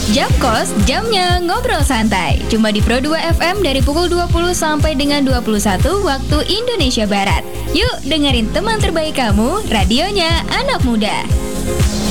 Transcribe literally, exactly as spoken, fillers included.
Jam Kos, jamnya ngobrol santai. Cuma di Pro dua F M dari pukul dua puluh sampai dengan dua puluh satu waktu Indonesia Barat. Yuk dengerin teman terbaik kamu, radionya anak muda.